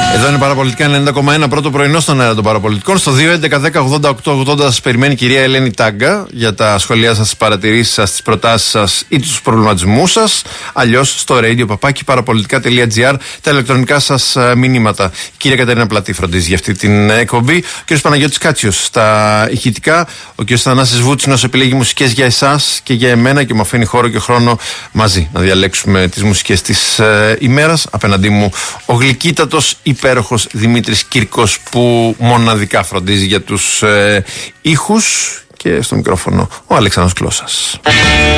Εδώ είναι Παραπολιτικά 90,1, πρώτο πρωινό στον αέρα των Παραπολιτικών. Στο 2.11.10.88.80 σας περιμένει η κυρία Ελένη Τάγκα για τα σχόλιά σας, τις παρατηρήσεις σας, τις προτάσεις σας ή τους προβληματισμούς σας. Αλλιώς στο radio@parapolitica.gr τα ηλεκτρονικά σας μηνύματα. Η κυρία Κατερίνα Πλατή φροντίζει για αυτή την εκπομπή. Ο κύριος Παναγιώτης Κάτσιος στα ηχητικά. Ο κύριος Θανάσης Βούτσινος επιλέγει μουσικές για εσάς και για εμένα και μου αφήνει χώρο και χρόνο μαζί να διαλέξουμε τις μουσικές της ημέρας. Απέναντί μου ο γλυκύτατος υπέροχος Δημήτρης Κύρκος που μοναδικά φροντίζει για τους ήχους, και στο μικρόφωνο ο Αλέξανδρος Κλώσας.